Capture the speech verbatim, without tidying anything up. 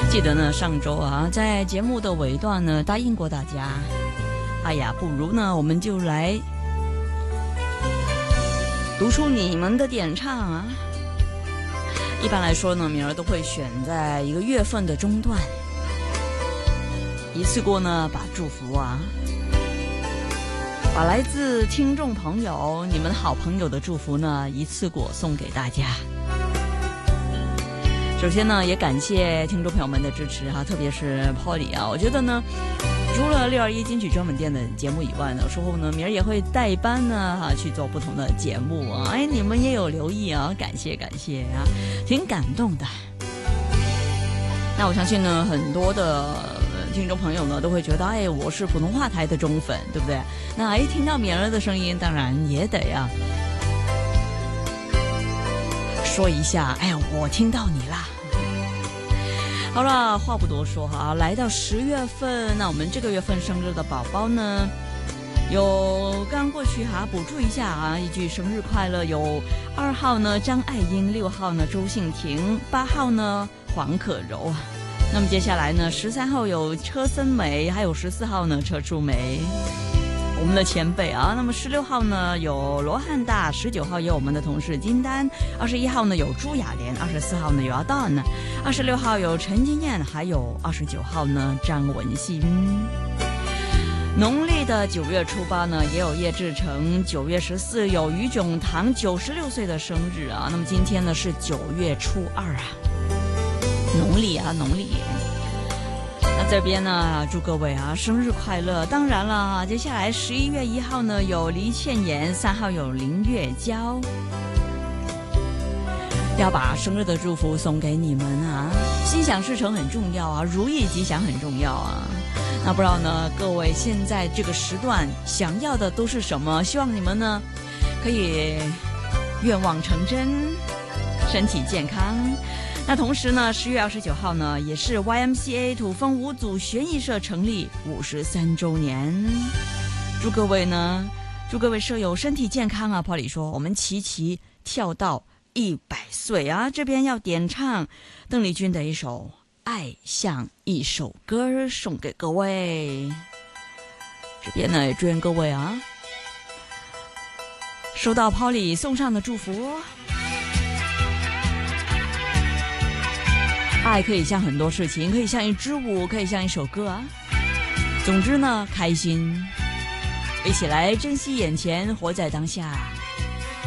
记得呢，上周啊，在节目的尾段呢，答应过大家，哎呀，不如呢，我们就来读出你们的点唱啊。一般来说呢，敏儿都会选在一个月份的中段，一次过呢，把祝福啊，把来自听众朋友、你们好朋友的祝福呢，一次过送给大家。首先呢，也感谢听众朋友们的支持哈，特别是 Polly 啊，我觉得呢，除了六二一金曲专门店的节目以外呢，有时候呢，明儿也会代班呢哈去做不同的节目啊，哎，你们也有留意啊，感谢感谢啊，挺感动的。那我相信呢，很多的听众朋友呢都会觉得，哎，我是普通话台的忠粉，对不对？那一听到敏儿的声音，当然也得啊。说一下，哎呀，我听到你啦！好了，话不多说哈，来到十月份，那我们这个月份生日的宝宝呢，有刚过去哈，补助一下啊，一句生日快乐。有二号呢张爱英，六号呢周信婷，八号呢黄可柔啊。那么接下来呢，十三号有车森梅，还有十四号呢车淑梅。我们的前辈啊，那么十六号呢有罗汉大，十九号有我们的同事金丹，二十一号呢有朱雅莲，二十四号呢有阿蛋，二十六号有陈金燕，还有二十九号呢张文馨。农历的九月初八呢，也有叶志成，九月十四有于炯堂九十六岁的生日啊。那么今天呢是九月初二啊，农历啊农历。那这边呢，祝各位啊生日快乐！当然了，接下来十一月一号呢有黎倩妍，三号有林月娇，要把生日的祝福送给你们啊！心想事成很重要啊，如意吉祥很重要啊。那不知道呢，各位现在这个时段想要的都是什么？希望你们呢可以愿望成真，身体健康。那同时呢，十月二十九号呢，也是 Y M C A 土风舞组学艺社成立五十三周年。祝各位呢，祝各位舍友身体健康啊！ Polly 说，我们齐齐跳到一百岁啊！这边要点唱邓丽君的一首《爱像一首歌》，送给各位。这边呢，也祝愿各位啊，收到 Polly 送上的祝福。爱可以像很多事情，可以像一支舞，可以像一首歌啊。总之呢，开心，一起来珍惜眼前，活在当下。